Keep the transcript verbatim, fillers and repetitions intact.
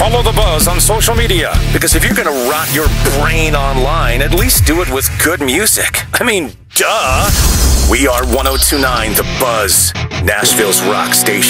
Follow The Buzz on social media, because if you're gonna rot your brain online, at least do it with good music. I mean, duh! We are one oh two point nine The Buzz, Nashville's rock station.